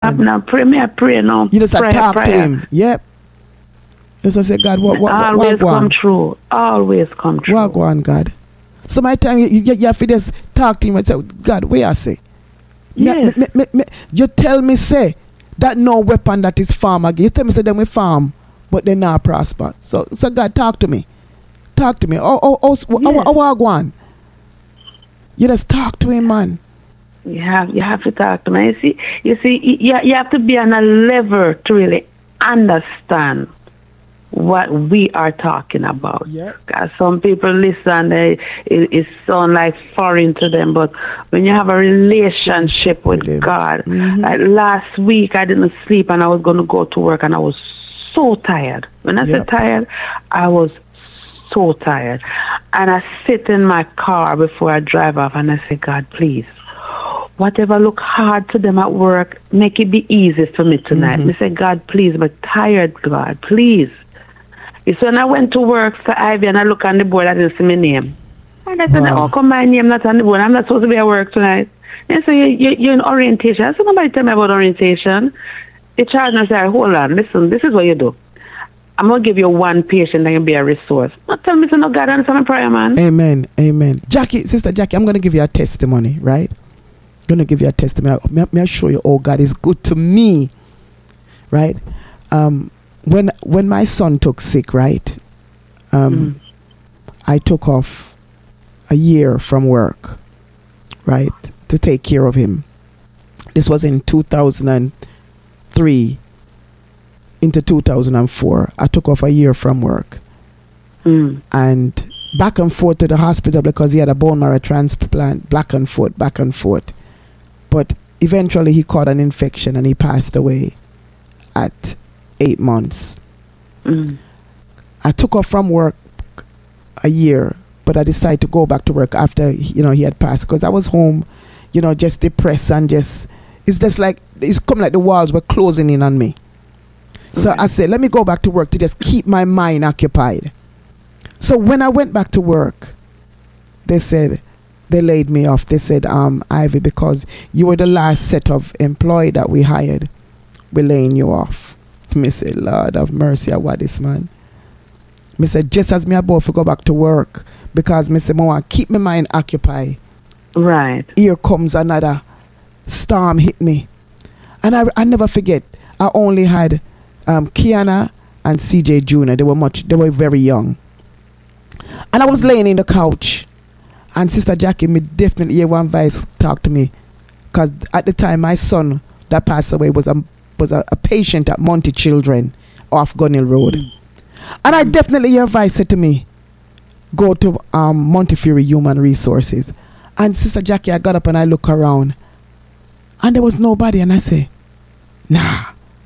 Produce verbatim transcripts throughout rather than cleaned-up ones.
I'm not pray me, I pray now. You just prayer, talk prayer. to him. Yep. Just I say, God, what, what, what, Always what, what come true. Always come true. What go on, God? So my time you, you, you have to just talk to him and say, God, where I say? Yes. Me, me, me, me, you tell me, say, that no weapon that is farm again. You tell me, say, them we farm, but they not prosper. So, so God, talk to me. Talk to me. Oh, oh, oh, oh, Yes. oh, oh, go on. You just talk to him, man. You have you have to talk to me. You see, you see, you, you have to be on a level to really understand what we are talking about. Yeah. Because some people listen, they, it, it sounds like foreign to them. But when you have a relationship with With him. God, Mhm. like last week I didn't sleep and I was going to go to work and I was so tired. When I Yep. said tired, I was so tired. And I sit in my car before I drive off and I say, God, please, whatever look hard to them at work, make it be easy for me tonight. Mhm. I say, God, please, I'm tired, God, please. It's when I went to work for Ivy and I look on the board, I didn't see my name. And I said, Wow. oh, come my name not on the board. I'm not supposed to be at work tonight. And so you, you, you're in orientation. I said, nobody tell me about orientation. The charge and I said, hold on, listen, this is what you do. I'm going to give you one patient that can be a resource. Not tell me to no God answer my prayer, man. Amen. Amen. Jackie, Sister Jackie, I'm going to give you a testimony, right? I'm going to give you a testimony. May, may I show you, oh, God is good to me, right? Um, when when my son took sick, right? Um, Mm. I took off a year from work, right, to take care of him. This was in two thousand three into two thousand four. I took off a year from work. Mm. And back and forth to the hospital because he had a bone marrow transplant, back and forth, back and forth. But eventually he caught an infection and he passed away at eight months. Mm. I took off from work a year, but I decided to go back to work after, you know, he had passed because I was home, you know, just depressed and just, it's just like, it's come like the walls were closing in on me. So Okay. I said, let me go back to work to just keep my mind occupied. So when I went back to work, they said, they laid me off. They said, um, Ivy, because you were the last set of employee that we hired, we're laying you off. Me say, Lord of mercy, what this man? Me said, just as me about to go back to work, because me say, I want to keep my mind occupied. Right. Here comes another storm hit me. And I, I never forget, I only had um, Kiana and C J Junior They were much, they were very young. And I was laying in the couch. And Sister Jackie, me definitely hear one voice talk to me. Because at the time, my son that passed away was a, was a, a patient at Monty Children off Gunnell Road. Mm. And I definitely hear a voice said to me, go to um, Montefiore Human Resources. And Sister Jackie, I got up and I look around. And there was nobody. And I say, nah.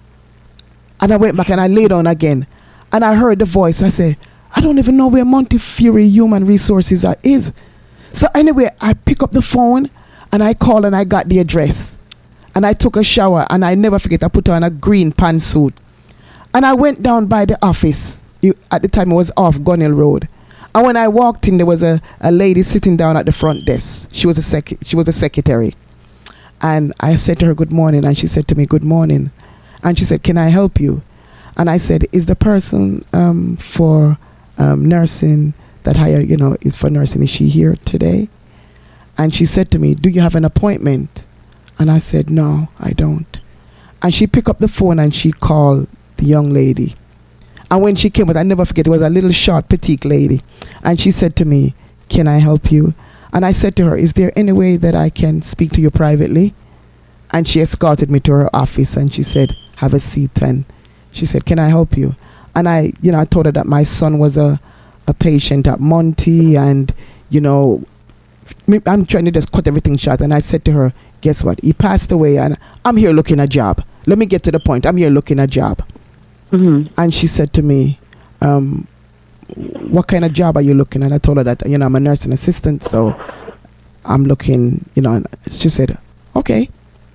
And I went back and I lay down again. And I heard the voice. I say, I don't even know where Montefiore Human Resources are, is. So anyway, I pick up the phone and I call and I got the address. And I took a shower and I never forget, I put on a green pantsuit. And I went down by the office. It- at the time it was off Gunnell Road. And when I walked in, there was a, a lady sitting down at the front desk. She was a sec- she was a secretary. And I said to her, good morning. And she said to me, good morning. And she said, can I help you? And I said, is the person um, for um, nursing that hire, you know, is for nursing, is she here today? And she said to me, do you have an appointment? And I said, no, I don't. And she picked up the phone and she called the young lady. And when she came, but I never forget, it was a little short, petite lady. And she said to me, can I help you? And I said to her, is there any way that I can speak to you privately? And she escorted me to her office and she said, have a seat. And she said, can I help you? And I, you know, I told her that my son was a, a patient at Monty and, you know, me- I'm trying to just cut everything short. And I said to her, guess what? He passed away and I'm here looking a job. Let me get to the point. I'm here looking a job. Mm-hmm. And she said to me, um, what kind of job are you looking? And I told her that, you know, I'm a nursing assistant, so I'm looking, you know, and she said, okay.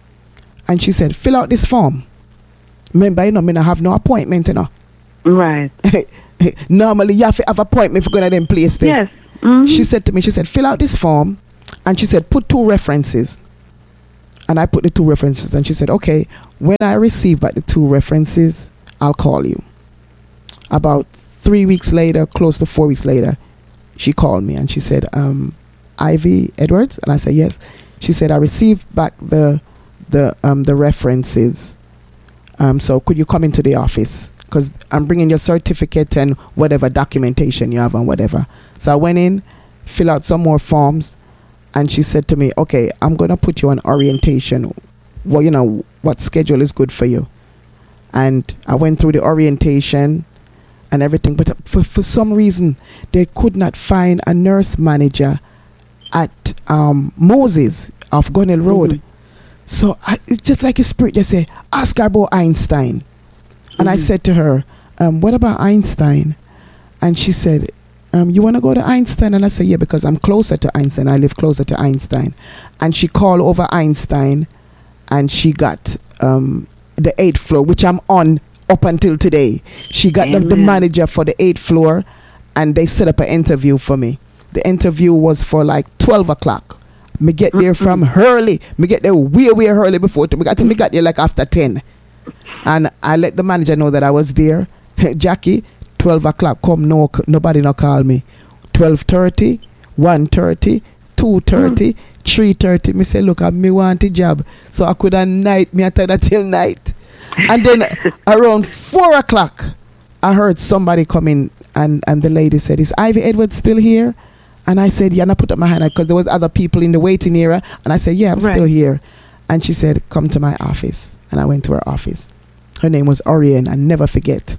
And she said, fill out this form. Remember, you know, I have no appointment, you know. Right. Normally, you have to have appointment if you're going to them place there. Yes. Mm-hmm. She said to me, she said, fill out this form. And she said, put two references. And I put the two references. And she said, okay, When I receive back the two references, I'll call you. About three weeks later, close to four weeks later, she called me and she said, um, Ivy Edwards? And I said, yes. She said, I received back the the um, the references. Um, so could you come into the office? Because I'm bringing your certificate and whatever documentation you have and whatever. So I went in, fill out some more forms, and she said to me, okay, I'm going to put you on orientation. Well, you know, what schedule is good for you? And I went through the orientation and everything, but for, for some reason, they could not find a nurse manager at um, Moses off Gunnell Road. Mm-hmm. So I, it's just like a spirit. They say, ask her about Einstein. And mm-hmm. I said to her, um, what about Einstein? And she said, um, you want to go to Einstein? And I said, yeah, because I'm closer to Einstein. I live closer to Einstein. And she called over Einstein, and she got um, the eighth floor, which I'm on up until today. She got the, the manager for the eighth floor, and they set up an interview for me. The interview was for like twelve o'clock. Me get there mm-hmm. from early. Me get there way, way early before. I think me got there like after ten. And I let the manager know that I was there. Jackie, twelve o'clock, come, no, nobody no call me. twelve thirty, one thirty, two thirty, mm. three thirty. Me say, look, I me want a job. So I could have night, me attend that till night. And then around four o'clock, I heard somebody come in, and, and the lady said, is Ivy Edwards still here? And I said, yeah, and I put up my hand because there was other people in the waiting area. And I said, yeah, I'm right. still here. And she said, come to my office. And I went to her office. Her name was Orion, I never forget.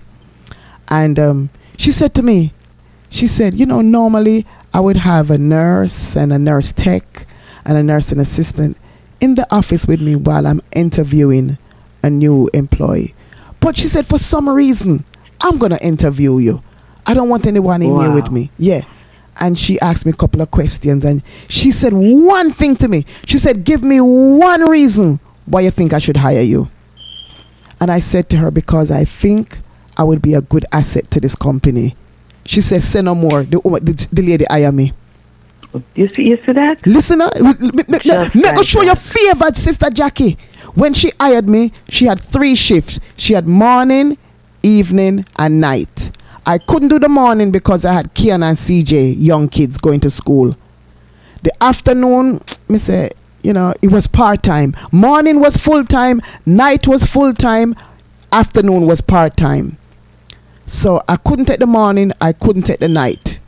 And um, she said to me, she said, you know, normally I would have a nurse and a nurse tech and a nursing assistant in the office with me while I'm interviewing a new employee. But she said, for some reason, I'm going to interview you. I don't want anyone in wow. here with me. Yeah. And she asked me a couple of questions, and she said one thing to me. She said, give me one reason why you think I should hire you. And I said to her, because I think I would be a good asset to this company. She said, say no more. The, the, the lady hire me. You see, you see that? Listen, uh, make me show your favor, Sister Jackie. When she hired me, she had three shifts. She had morning, evening, and night. I couldn't do the morning because I had Kian and C J, young kids, going to school. The afternoon, me say, you know, it was part-time. Morning was full-time, night was full-time, afternoon was part-time. So I couldn't take the morning, I couldn't take the night.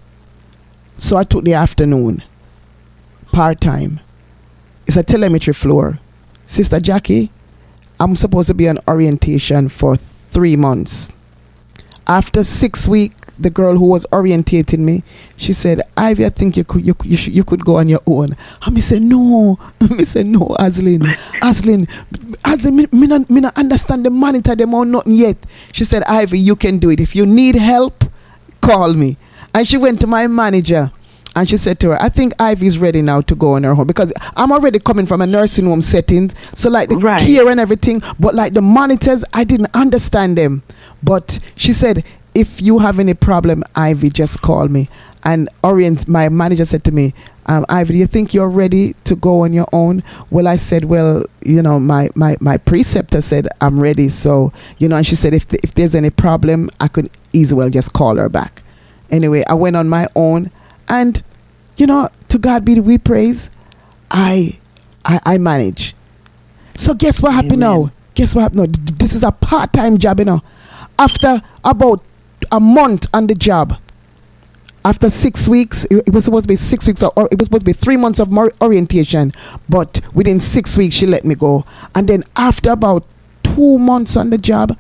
So I took the afternoon, part-time. It's a telemetry floor. Sister Jackie, I'm supposed to be on orientation for three months. After six weeks, the girl who was orientating me, she said, Ivy, I think you could you, you, sh- you could go on your own. And me said, no. me said, no, Aslin. Aslin, Aslin, me, me, not, me not understand the monitor, them or nothing yet. She said, Ivy, you can do it. If you need help, call me. And she went to my manager, and she said to her, I think Ivy's ready now to go on her home, because I'm already coming from a nursing home setting, so like the right. care and everything, but like the monitors, I didn't understand them. But she said, if you have any problem, Ivy, just call me. And Orient, my manager, said to me, um, Ivy, do you think you're ready to go on your own? Well, I said, well, you know, my, my, my preceptor said I'm ready. So, you know, and she said, if the, if there's any problem, I could easily well just call her back. Anyway, I went on my own, and, you know, to God be the we praise, I, I, I manage. So guess what happened Amen. now? Guess what happened now? This is a part-time job, you know. After about a month on the job, after six weeks, it was supposed to be six weeks, or it was supposed to be three months of more orientation, but within six weeks, she let me go. And then after about two months on the job,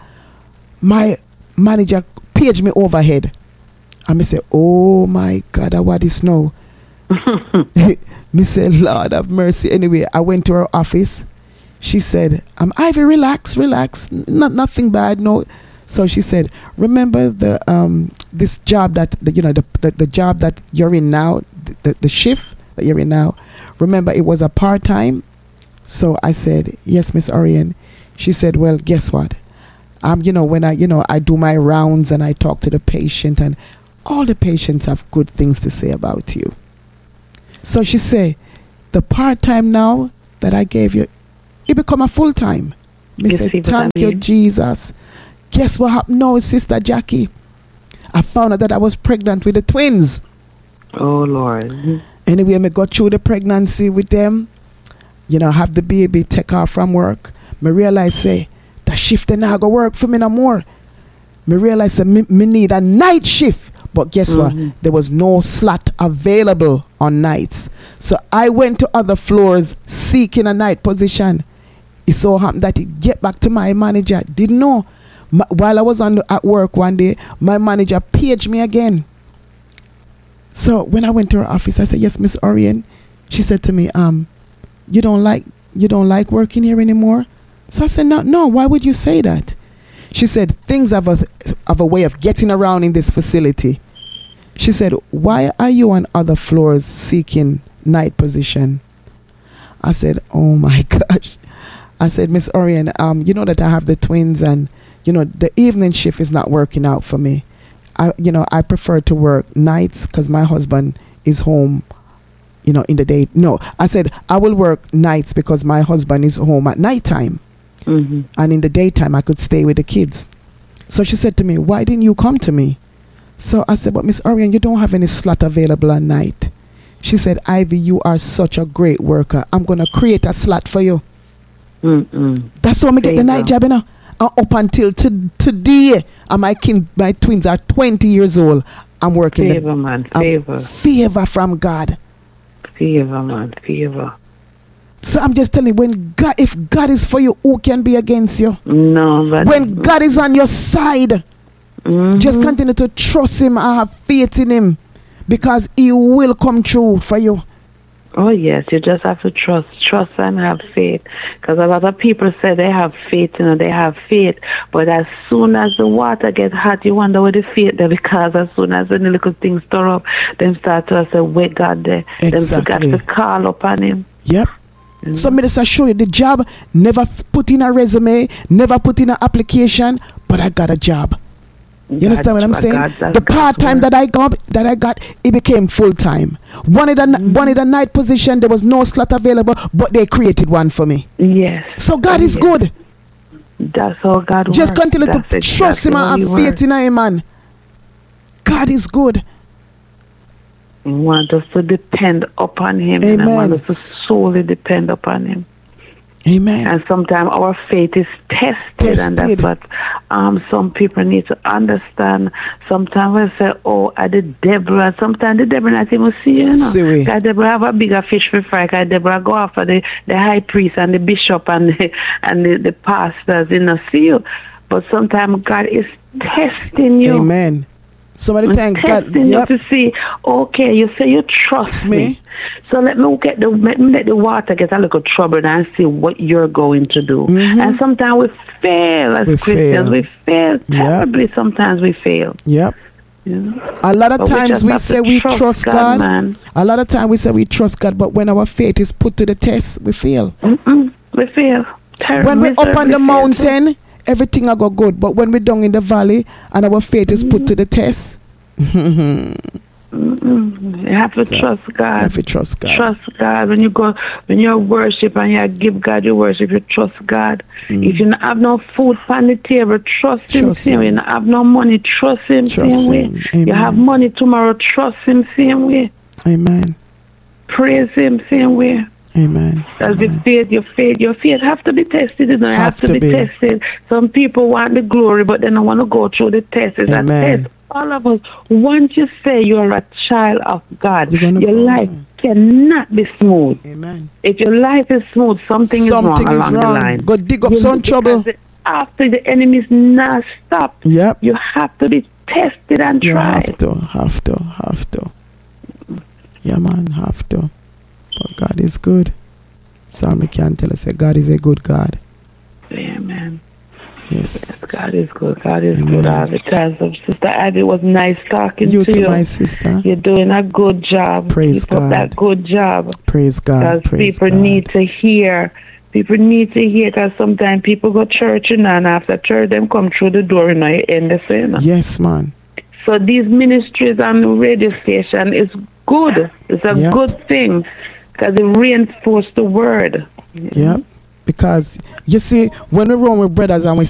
my manager paged me overhead. And me say, oh my God, what is now? Me say, Lord have mercy. Anyway, I went to her office. She said, um, Ivy, relax, relax. Not nothing bad, no. So she said, remember the um this job that the, you know the, the the job that you're in now, the, the shift that you're in now. Remember, it was a part time. So I said, yes, Miss Orion. She said, well, guess what? Um, you know when I you know I do my rounds and I talk to the patient, and all the patients have good things to say about you. So she said, the part time now that I gave you, it become a full time. Me You say, see what thank I you, mean? Jesus. Guess what happened now, Sister Jackie? I found out that I was pregnant with the twins. Oh, Lord. Anyway, me got through the pregnancy with them. You know, have the baby, take off from work. Me realize, say, the shift now go work for me no more. Me realize, say, me, me need a night shift. But guess Mhm. what? There was no slot available on nights. So I went to other floors seeking a night position. It so happened that it get back to my manager. Didn't know. Ma- while I was on the, at work one day, my manager paged me again. So when I went to her office, I said, "Yes, Miss Orion." She said to me, "Um, you don't like you don't like working here anymore?" So I said, "No, no. Why would you say that?" She said, "Things have a have a way of getting around in this facility." She said, "Why are you on other floors seeking night position?" I said, "Oh my gosh." I said, "Miss Orion, um, you know that I have the twins, and you know the evening shift is not working out for me. I, you know, I prefer to work nights because my husband is home, you know, in the day." No, I said, "I will work nights because my husband is home at nighttime. Mm-hmm. And in the daytime, I could stay with the kids." So she said to me, "Why didn't you come to me?" So I said, "But Miss Orion, you don't have any slot available at night." She said, "Ivy, you are such a great worker. I'm going to create a slot for you." Mm-mm. That's how I get the Favor. night job, you know. And up until to, today, and my kin, my twins are twenty years old. I'm working the- Favor, man. I'm Favor. favor from God. Favor, man. Favor. So I'm just telling you, when God, if God is for you, who can be against you? No, but When God is on your side, Mhm. just continue to trust Him and have faith in Him, because He will come through for you. Oh yes, you just have to trust, trust and have faith. Because a lot of people say they have faith, you know, they have faith, but as soon as the water gets hot, you wonder where the faith there. Because as soon as the little things stir up, them start to say, "Where God there?" Exactly. Them forgot to call upon Him. Yep. Mhm. So me just show you the job. Never f- put in a resume, never put in an application, but I got a job. You understand what I'm God- saying? God- that's The God's part time word. that I got, that I got, it became full time. Wanted a Mm-hmm. wanted a night position. There was no slot available, but they created one for me. Yes. So God is Yes. good. That's how God works. Just continue to That's trust Him exactly how and He have faith works. in Him, man. God is good. He wants us to depend upon Him, and I Amen. want us to solely depend upon Him. Amen. And sometimes our faith is tested, and Tested. that's what um, some people need to understand. Sometimes we say, "Oh, I did Deborah." Sometimes the Deborah not even see you, you know. See we. Because Deborah have a bigger fish to fry. Because Deborah go after the, the high priest and the bishop and the, and the, the pastors, you know, see you. But sometimes God is testing you. Amen. Somebody thank God. Testing Yep. you to see, okay, you say you trust Me. me. So let me get the let me let the water get a little troubled and see what you're going to do. Mhm. And sometimes we fail as We Christians. fail. We fail Yep. terribly. Sometimes we fail. Yep. You know? A lot of But we times just we have to say we trust trust God, God. man. A lot of times we say we trust God, but when our faith is put to the test, we fail. Mm-mm. We fail. Terribly, When we're up on the terribly fail. mountain, everything will go good. But when we're down in the valley and our faith is put to the test, you Mm-mm. You have to So, trust God. have to trust God. Trust God. When you go, when you worship and you give God your worship, you trust God. If you not have no food on the table, trust Him. Trust Same way. Him. You not have no money, trust Him. Trust Same Him. way. Amen. You have money tomorrow, trust Him. Same way. Amen. Praise Him. Same way. Amen. That's the Amen. faith. Your faith, your faith have to be tested. You know, it Have have to, to be, be. tested. Some people want the glory, but they don't want to go through the test. It's a Amen. test. All of us, once you say you are a child of God, You're gonna your go. life cannot be smooth. Amen. If your life is smooth, something, Something is is wrong along wrong. the line. Go dig up You some know, trouble. because after the enemy's not stopped, Yep. you have to be tested and You tried. have to, have to, have to. Yeah, man, have to. But God is good. So we can tell us that God is a good God. Amen. Yes. God is good. God is Amen. good all the time. So, Sister Abby, it was nice talking You to too, you. my sister. You're doing a good job. Praise Keep up God. that good job. Praise God. Because Praise people God. need to hear. People need to hear, because sometimes people go to church, you know, and after church, them come through the door, you know, you end the same. Yes, man. So these ministries on the radio station is good. It's a Yep. good thing, because it reinforces the word. Yep. Because you see, when we run with brothers and we